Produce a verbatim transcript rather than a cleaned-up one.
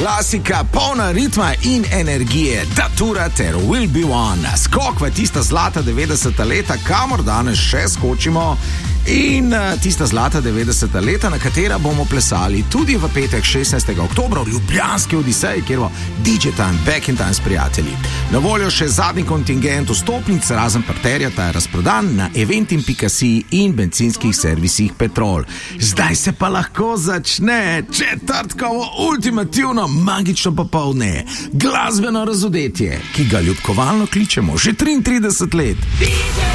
klasika, polna ritma in energije, Datura ter Will Be One. Skok v tista zlata devetdeseta leta, kamor danes še skočimo. In tista zlata devetdeseta leta, na katera bomo plesali tudi v petek šestnajstega oktobra v ljubljanski Odiseji, kjer bo D J Time, Back in Time s prijatelji. Na voljo še zadnji kontingent vstopnic, razen parterja, ta je razprodan na eventim pika si in bencinskih servisih Petrol. Zdaj se pa lahko začne četrtkovo ultimativno magično popoldne, glasbeno razodetje, ki ga ljubkovalno kličemo že triintrideset let.